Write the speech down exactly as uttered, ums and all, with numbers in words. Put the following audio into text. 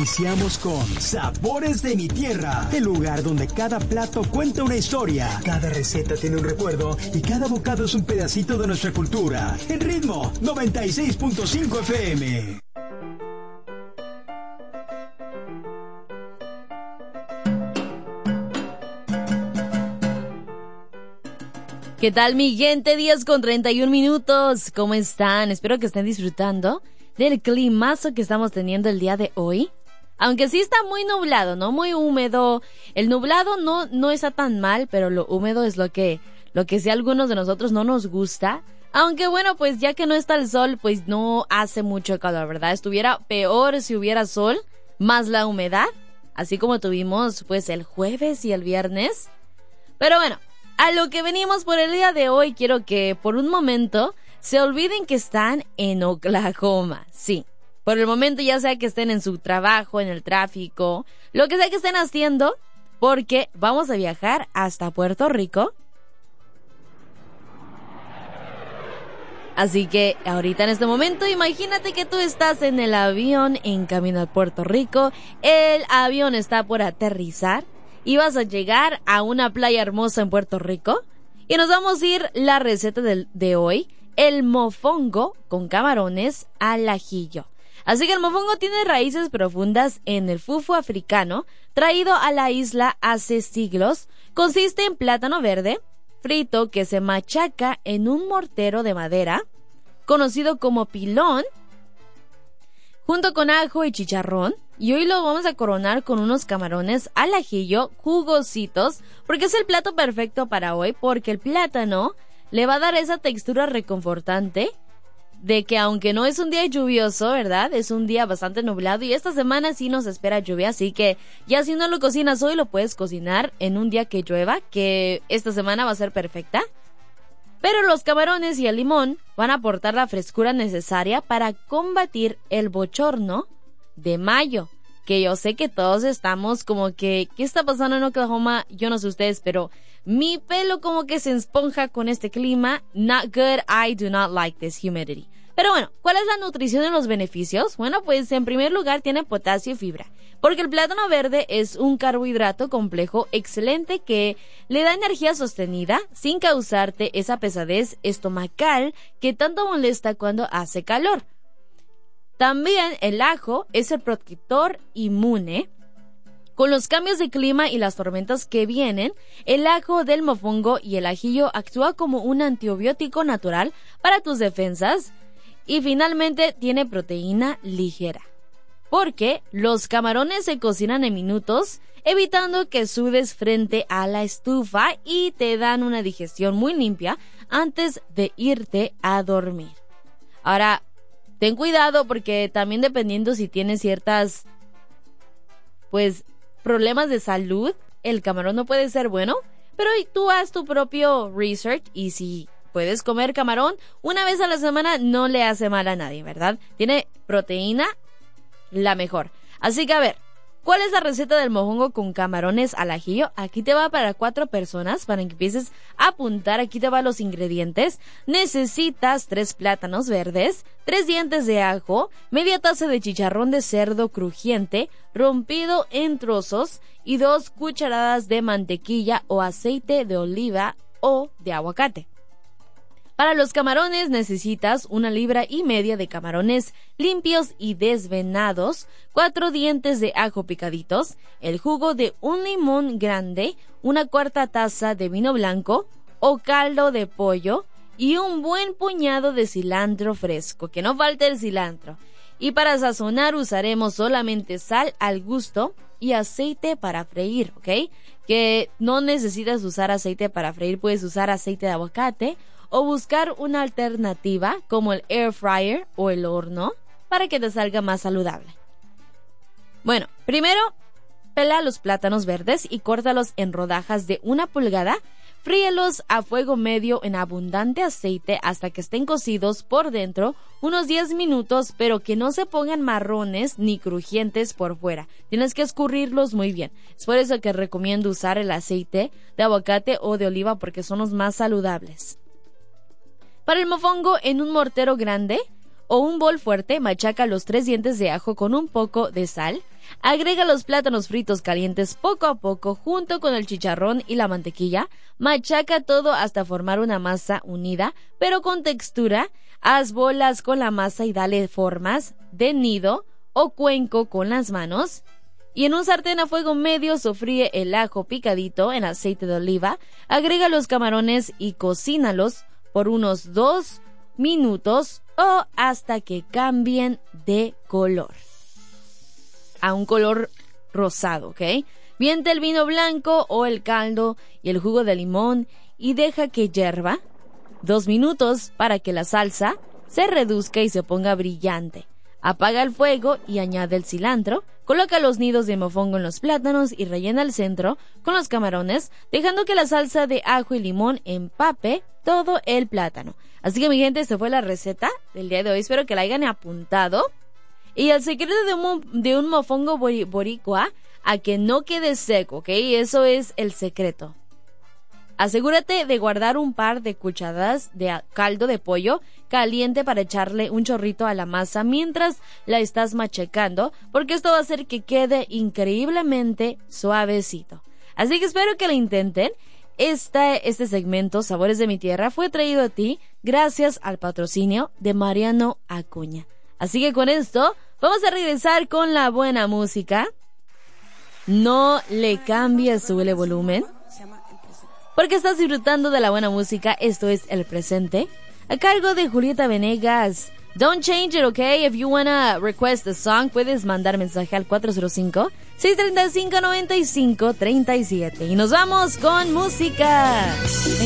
Iniciamos con Sabores de mi Tierra, el lugar donde cada plato cuenta una historia, cada receta tiene un recuerdo y cada bocado es un pedacito de nuestra cultura. En Ritmo noventa y seis punto cinco F M. ¿Qué tal, mi gente? diez con treinta y un minutos. ¿Cómo están? Espero que estén disfrutando del climazo que estamos teniendo el día de hoy. Aunque sí está muy nublado, ¿no? Muy húmedo. El nublado no, no está tan mal, pero lo húmedo es lo que, lo que sí a algunos de nosotros no nos gusta. Aunque bueno, pues ya que no está el sol, pues no hace mucho calor, ¿verdad? Estuviera peor si hubiera sol, más la humedad. Así como tuvimos, pues, el jueves y el viernes. Pero bueno, a lo que venimos por el día de hoy, quiero que por un momento se olviden que están en Oklahoma. Sí, por el momento, ya sea que estén en su trabajo, en el tráfico, lo que sea que estén haciendo, porque vamos a viajar hasta Puerto Rico. Así que ahorita en este momento, imagínate que tú estás en el avión en camino a Puerto Rico, el avión está por aterrizar y vas a llegar a una playa hermosa en Puerto Rico y nos vamos a ir la receta de, de hoy, el mofongo con camarones al ajillo. Así que el mofongo tiene raíces profundas en el fufu africano, traído a la isla hace siglos. Consiste en plátano verde frito que se machaca en un mortero de madera, conocido como pilón, junto con ajo y chicharrón. Y hoy lo vamos a coronar con unos camarones al ajillo jugositos, porque es el plato perfecto para hoy, porque el plátano le va a dar esa textura reconfortante de que aunque no es un día lluvioso, ¿verdad? Es un día bastante nublado y esta semana sí nos espera lluvia, así que ya si no lo cocinas hoy, lo puedes cocinar en un día que llueva, que esta semana va a ser perfecta. Pero los camarones y el limón van a aportar la frescura necesaria para combatir el bochorno de mayo, que yo sé que todos estamos como que, ¿qué está pasando en Oklahoma? Yo no sé ustedes, pero mi pelo como que se esponja con este clima. Not good, I do not like this humidity. Pero bueno, ¿cuál es la nutrición y los beneficios? Bueno, pues en primer lugar tiene potasio y fibra, porque el plátano verde es un carbohidrato complejo excelente que le da energía sostenida sin causarte esa pesadez estomacal que tanto molesta cuando hace calor. También el ajo es el protector inmune. Con los cambios de clima y las tormentas que vienen, el ajo del mofongo y el ajillo actúa como un antibiótico natural para tus defensas. Y finalmente tiene proteína ligera, porque los camarones se cocinan en minutos, evitando que sudes frente a la estufa y te dan una digestión muy limpia antes de irte a dormir. Ahora, ten cuidado porque también dependiendo si tienes ciertas, pues, problemas de salud, el camarón no puede ser bueno, pero tú haz tu propio research y si puedes comer camarón una vez a la semana, no le hace mal a nadie, ¿verdad? Tiene proteína, la mejor. Así que a ver, ¿cuál es la receta del mofongo con camarones al ajillo? Aquí te va para cuatro personas, para que empieces a apuntar. Aquí te van los ingredientes. Necesitas tres plátanos verdes, tres dientes de ajo, media taza de chicharrón de cerdo crujiente, rompido en trozos, y dos cucharadas de mantequilla o aceite de oliva o de aguacate. Para los camarones necesitas una libra y media de camarones limpios y desvenados, cuatro dientes de ajo picaditos, el jugo de un limón grande, una cuarta taza de vino blanco o caldo de pollo y un buen puñado de cilantro fresco, que no falte el cilantro. Y para sazonar usaremos solamente sal al gusto y aceite para freír, ¿ok? Que no necesitas usar aceite para freír, puedes usar aceite de aguacate o buscar una alternativa como el air fryer o el horno para que te salga más saludable. Bueno, primero pela los plátanos verdes y córtalos en rodajas de una pulgada. Fríelos a fuego medio en abundante aceite hasta que estén cocidos por dentro unos diez minutos, pero que no se pongan marrones ni crujientes por fuera. Tienes que escurrirlos muy bien. Es por eso que recomiendo usar el aceite de aguacate o de oliva porque son los más saludables. Para el mofongo, en un mortero grande o un bol fuerte, machaca los tres dientes de ajo con un poco de sal. Agrega los plátanos fritos calientes poco a poco junto con el chicharrón y la mantequilla. Machaca todo hasta formar una masa unida, pero con textura. Haz bolas con la masa y dale formas de nido o cuenco con las manos. Y en un sartén a fuego medio sofríe el ajo picadito en aceite de oliva. Agrega los camarones y cocínalos por unos dos minutos o hasta que cambien de color a un color rosado, ¿ok? Vierte el vino blanco o el caldo y el jugo de limón y deja que hierva dos minutos para que la salsa se reduzca y se ponga brillante. Apaga el fuego y añade el cilantro. Coloca los nidos de mofongo en los plátanos y rellena el centro con los camarones, dejando que la salsa de ajo y limón empape todo el plátano. Así que mi gente, esta fue la receta del día de hoy. Espero que la hayan apuntado. Y el secreto de un, de un mofongo boricua, a que no quede seco, ¿ok? Eso es el secreto. Asegúrate de guardar un par de cucharadas de caldo de pollo caliente para echarle un chorrito a la masa mientras la estás machacando, porque esto va a hacer que quede increíblemente suavecito. Así que espero que lo intenten. Este, este segmento, Sabores de mi Tierra, fue traído a ti gracias al patrocinio de Mariano Acuña. Así que con esto, vamos a regresar con la buena música. No le cambies, súbele volumen, porque estás disfrutando de la buena música. Esto es El Presente, a cargo de Julieta Venegas. Don't change it, okay? If you wanna request a song, puedes mandar mensaje al cuatro cero cinco, seis tres cinco, nueve cinco tres siete. Y nos vamos con música.